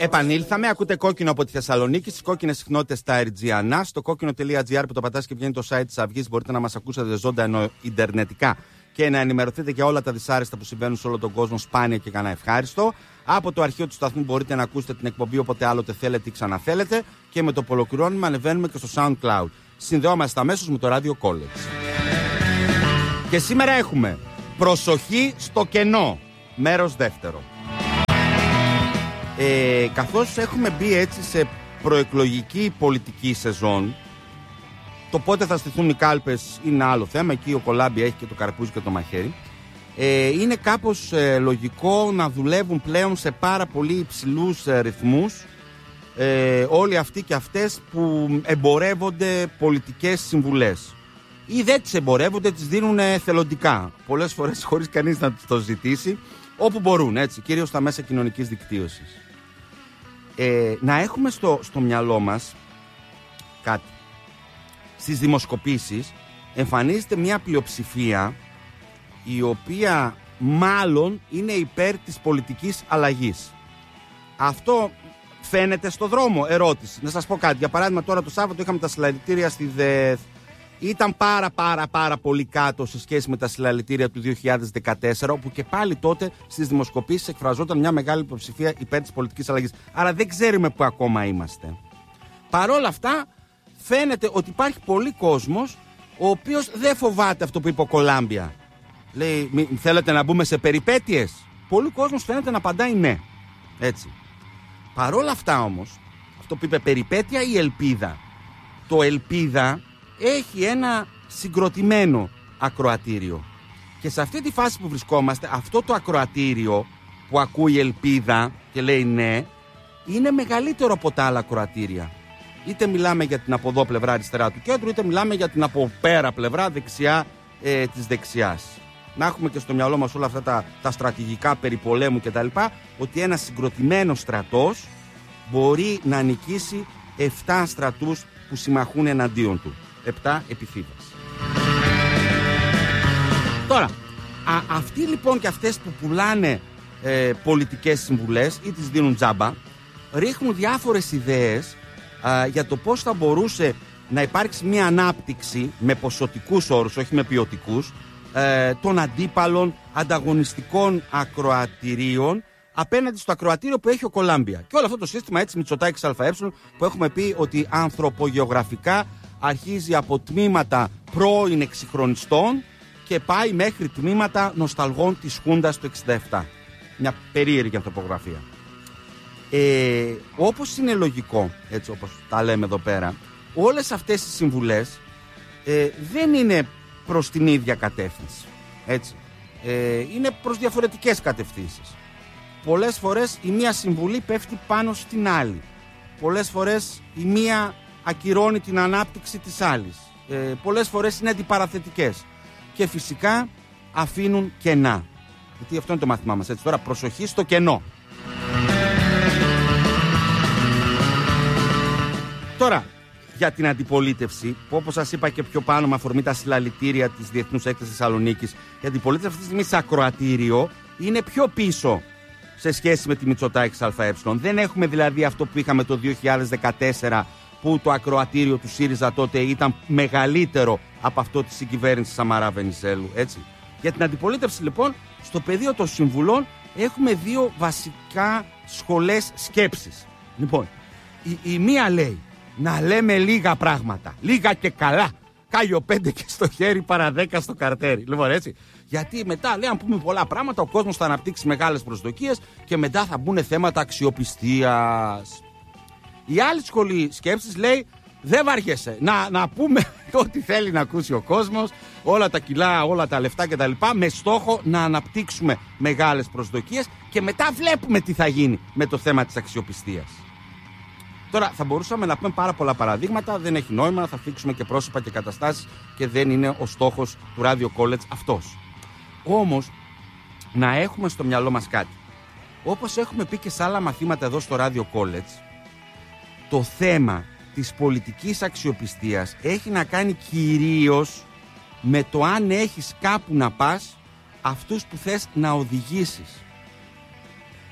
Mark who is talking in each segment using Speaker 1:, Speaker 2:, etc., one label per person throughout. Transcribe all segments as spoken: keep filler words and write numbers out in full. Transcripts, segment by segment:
Speaker 1: Επανήλθαμε, ακούτε Κόκκινο από τη Θεσσαλονίκη, στις κόκκινες συχνότητες τα Αερτζιανά, στο κόκκινο τελεία τζι άρ που το πατάς και βγαίνει το site της Αυγής. Μπορείτε να μας ακούσετε ζωντανό ιντερνετικά και να ενημερωθείτε για όλα τα δυσάρεστα που συμβαίνουν σε όλο τον κόσμο, σπάνια και κανένα ευχάριστο. Από το αρχείο του σταθμού μπορείτε να ακούσετε την εκπομπή όποτε άλλοτε θέλετε ή ξαναθέλετε. Και με το που ολοκληρώνουμε ανεβαίνουμε και στο SoundCloud. Συνδεόμαστε αμέσως με το Radio College. Και σήμερα έχουμε προσοχή στο κενό, μέρος δεύτερο. Ε, καθώς έχουμε μπει έτσι σε προεκλογική πολιτική σεζόν, το πότε θα στηθούν οι κάλπες είναι άλλο θέμα. Εκεί ο Κολάμπη έχει και το καρπούζι και το μαχαίρι. ε, Είναι κάπως ε, λογικό να δουλεύουν πλέον σε πάρα πολύ υψηλούς ε, ρυθμούς ε, όλοι αυτοί και αυτές που εμπορεύονται πολιτικές συμβουλές, ή δεν τις εμπορεύονται, τις δίνουν εθελοντικά, πολλές φορές χωρίς κανείς να τους το ζητήσει, όπου μπορούν, έτσι, κυρίως στα μέσα κοινωνικής δικτύωσης. Ε, να έχουμε στο, στο μυαλό μας κάτι. Στις δημοσκοπήσεις εμφανίζεται μια πλειοψηφία η οποία μάλλον είναι υπέρ της πολιτικής αλλαγής. Αυτό φαίνεται στο δρόμο? Ερώτηση. Να σας πω κάτι. Για παράδειγμα, τώρα το Σάββατο είχαμε τα συλλαλητήρια στη ΔΕΘ. Ήταν πάρα πάρα πάρα πολύ κάτω σε σχέση με τα συλλαλητήρια του δύο χιλιάδες δεκατέσσερα, όπου και πάλι τότε στις δημοσκοπήσεις εκφραζόταν μια μεγάλη υποψηφία υπέρ της πολιτικής αλλαγής. Άρα δεν ξέρουμε που ακόμα είμαστε. Παρόλα αυτά φαίνεται ότι υπάρχει πολύ κόσμος ο οποίος δεν φοβάται αυτό που είπε ο Κολάμπια. Λέει, μη, θέλετε να μπούμε σε περιπέτειες? Πολύ κόσμος φαίνεται να απαντάει ναι. Έτσι. Παρόλα αυτά όμως, αυτό που είπε περιπέτεια ή ελπίδα? Το ελπίδα έχει ένα συγκροτημένο ακροατήριο. Και σε αυτή τη φάση που βρισκόμαστε, αυτό το ακροατήριο που ακούει ελπίδα και λέει ναι, είναι μεγαλύτερο από τα άλλα ακροατήρια. Είτε μιλάμε για την από εδώ πλευρά αριστερά του κέντρου, είτε μιλάμε για την από πέρα πλευρά δεξιά ε, της δεξιάς. Να έχουμε και στο μυαλό μας όλα αυτά τα, τα στρατηγικά περί πολέμου κτλ. Ότι ένας συγκροτημένος στρατός μπορεί να νικήσει εφτά στρατούς που συμμαχούν εναντίον του. Επτά επιθύβας. Τώρα, α, αυτοί λοιπόν και αυτές που πουλάνε ε, πολιτικές συμβουλές ή τις δίνουν τζάμπα, ρίχνουν διάφορες ιδέες α, για το πώς θα μπορούσε να υπάρξει μια ανάπτυξη με ποσοτικούς όρους, όχι με ποιοτικούς, ε, των αντίπαλων ανταγωνιστικών ακροατηρίων απέναντι στο ακροατήριο που έχει ο Κολάμπια. Και όλο αυτό το σύστημα έτσι Μητσοτάκης ΑΕ που έχουμε πει ότι ανθρωπογεωγραφικά αρχίζει από τμήματα πρώην εξυγχρονιστών και πάει μέχρι τμήματα νοσταλγών της Χούντας του εξήντα επτά. Μια περίεργη ανθρωπογραφία. Ε, όπως είναι λογικό, έτσι όπως τα λέμε εδώ πέρα, όλες αυτές οι συμβουλές ε, δεν είναι προς την ίδια κατεύθυνση. Έτσι. Ε, είναι προς διαφορετικές κατευθύνσεις. Πολλές φορές η μία συμβουλή πέφτει πάνω στην άλλη. Πολλές φορές η μία ακυρώνει την ανάπτυξη της άλλης. Ε, πολλές φορές είναι αντιπαραθετικές. Και φυσικά αφήνουν κενά. Γιατί αυτό είναι το μάθημά μας. Έτσι. Τώρα προσοχή στο κενό. Τώρα, για την αντιπολίτευση, που όπως σας είπα και πιο πάνω με αφορμή τα συλλαλητήρια της Διεθνούς Έκθεσης Θεσσαλονίκης, η αντιπολίτευση αυτή τη στιγμή σε ακροατήριο είναι πιο πίσω σε σχέση με τη Μητσοτάκης ΑΕ. Δεν έχουμε δηλαδή αυτό που είχαμε το δύο χιλιάδες δεκατέσσερα, που το ακροατήριο του ΣΥΡΙΖΑ τότε ήταν μεγαλύτερο από αυτό της συγκυβέρνησης Σαμαρά Βενιζέλου. Έτσι. Για την αντιπολίτευση λοιπόν, στο πεδίο των συμβουλών έχουμε δύο βασικά σχολές σκέψης. Λοιπόν, η, η μία λέει να λέμε λίγα πράγματα, λίγα και καλά. Κάγιο πέντε και στο χέρι παρά δέκα στο καρτέρι. Λοιπόν, έτσι. Γιατί μετά λέει, αν πούμε πολλά πράγματα, ο κόσμος θα αναπτύξει μεγάλες προσδοκίες και μετά θα μπουν θέματα αξιοπιστίας. Η άλλη σχολή σκέψης λέει, δεν βαριέσαι. Να, να πούμε ό,τι θέλει να ακούσει ο κόσμος, όλα τα κιλά, όλα τα λεφτά κτλ. Με στόχο να αναπτύξουμε μεγάλες προσδοκίες και μετά βλέπουμε τι θα γίνει με το θέμα της αξιοπιστίας. Τώρα θα μπορούσαμε να πούμε πάρα πολλά παραδείγματα, δεν έχει νόημα, θα θίξουμε και πρόσωπα και καταστάσεις και δεν είναι ο στόχος του Radio College αυτός. Όμως, να έχουμε στο μυαλό μας κάτι. Όπως έχουμε πει και σε άλλα μαθήματα εδώ στο Radio College, το θέμα της πολιτικής αξιοπιστίας έχει να κάνει κυρίως με το αν έχεις κάπου να πας αυτούς που θες να οδηγήσεις.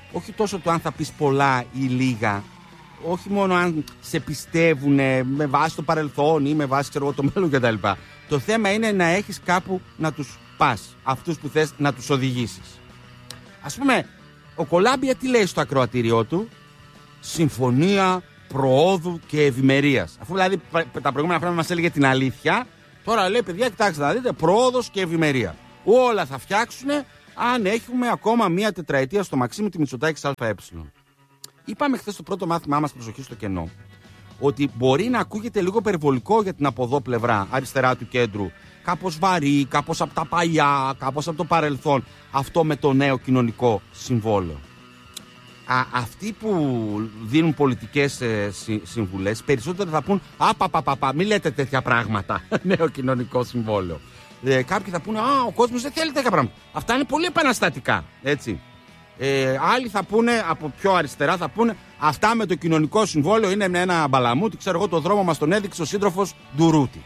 Speaker 1: όχι τόσο το αν θα πεις πολλά ή λίγα, όχι μόνο αν σε πιστεύουν με βάση το παρελθόν ή με βάση ξέρω, το μέλλον κτλ. Το θέμα είναι να έχεις κάπου να τους πας, αυτούς που θες να τους οδηγήσεις. Ας πούμε, ο Κολάμπια τι λέει στο ακροατήριό του? Συμφωνία προόδου και ευημερίας. Αφού δηλαδή τα προηγούμενα χρόνια μας έλεγε την αλήθεια, τώρα λέει παιδιά, κοιτάξτε να δείτε, πρόοδος και ευημερία. Όλα θα φτιάξουν αν έχουμε ακόμα μία τετραετία στο Μαξίμου τη Μητσοτάκης ΑΕ. Είπαμε χθες στο πρώτο μάθημά μας, προσοχή στο κενό, ότι μπορεί να ακούγεται λίγο περιβολικό για την από εδώ πλευρά, αριστερά του κέντρου, κάπως βαρύ, κάπως από τα παλιά, κάπως από το παρελθόν, αυτό με το νέο κοινωνικό συμβόλαιο. Α, αυτοί που δίνουν πολιτικές ε, συ, συμβουλές περισσότερο θα πούν «Απαπαπαπα, μην λέτε τέτοια πράγματα, νέο κοινωνικό συμβόλαιο». Ε, κάποιοι θα πούνε «Α, ο κόσμος δεν θέλει τέτοια πράγματα». Αυτά είναι πολύ επαναστατικά, έτσι. Ε, άλλοι θα πούνε, από πιο αριστερά θα πούνε «Αυτά με το κοινωνικό συμβόλαιο είναι με ένα μπαλαμούτι, ξέρω εγώ το δρόμο μας τον έδειξε ο σύντροφος Ντουρούτη».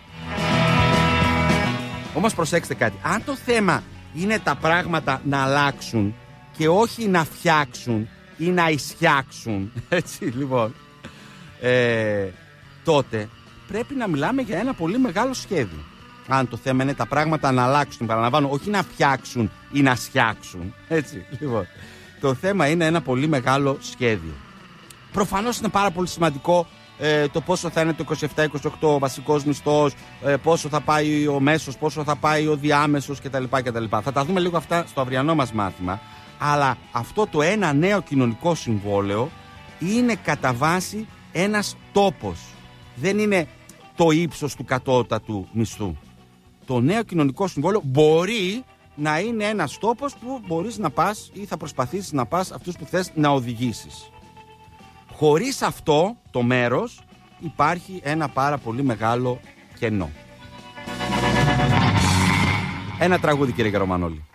Speaker 1: Όμως προσέξτε κάτι, αν το θέμα είναι τα πράγματα να αλλάξουν και όχι να φτιάξουν ή να ισιάξουν, έτσι λοιπόν, ε, τότε πρέπει να μιλάμε για ένα πολύ μεγάλο σχέδιο. Αν το θέμα είναι τα πράγματα να αλλάξουν, παραλαμβάνω, όχι να φτιάξουν ή να σιάξουν, έτσι λοιπόν. Το θέμα είναι ένα πολύ μεγάλο σχέδιο. Προφανώς είναι πάρα πολύ σημαντικό ε, το πόσο θα είναι το είκοσι επτά είκοσι οκτώ ο βασικός μισθός, ε, πόσο θα πάει ο μέσος, πόσο θα πάει ο διάμεσος κτλ, κτλ. Θα τα δούμε λίγο αυτά στο αυριανό μας μάθημα. Αλλά αυτό το ένα νέο κοινωνικό συμβόλαιο είναι κατά βάση ένας τόπος. Δεν είναι το ύψος του κατώτατου μισθού. Το νέο κοινωνικό συμβόλαιο μπορεί να είναι ένας τόπος που μπορείς να πας ή θα προσπαθήσεις να πας αυτούς που θες να οδηγήσεις. Χωρίς αυτό το μέρος υπάρχει ένα πάρα πολύ μεγάλο κενό. Ένα τραγούδι, κύριε Καρομανόλη.